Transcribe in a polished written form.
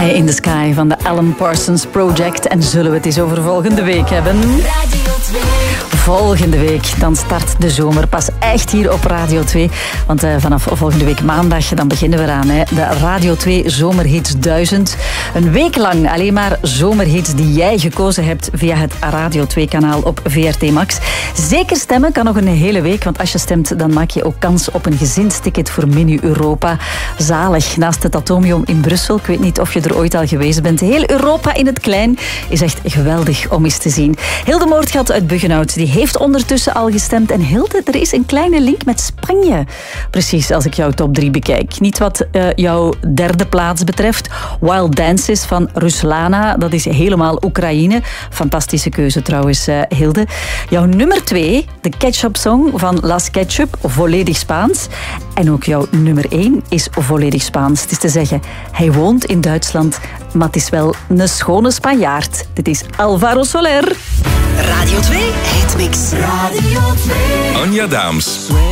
Eye in the Sky van de Alan Parsons Project. En zullen we het eens over volgende week hebben? Radio 2. Volgende week, dan start de zomer pas echt hier op Radio 2. Want vanaf volgende week maandag, dan beginnen we eraan. Hè. De Radio 2 Zomerhits 1000. Een week lang alleen maar zomerhits die jij gekozen hebt via het Radio 2-kanaal op VRT Max. Zeker stemmen kan nog een hele week, want als je stemt, dan maak je ook kans op een gezinsticket voor Mini Europa. Zalig, naast het Atomium in Brussel. Ik weet niet of je er ooit al geweest bent. Heel Europa in het klein is echt geweldig om eens te zien. Hilde Moordgat uit Buggenhout, die heeft ondertussen al gestemd. En Hilde, er is een kleine link met Spanje. Precies, als ik jouw top 3 bekijk. Niet wat jouw derde plaats betreft. Wild Dances van Ruslana, dat is helemaal Oekraïne. Fantastische keuze trouwens, Hilde. Jouw nummer 2, de Ketchup Song van Las Ketchup, volledig Spaans. En ook jouw nummer 1 is volledig Spaans. Het is te zeggen, hij woont in Duitsland, maar het is wel een schone Spanjaard. Dit is Alvaro Soler. Radio 2 Hitmix. Radio 2. Anja Daams.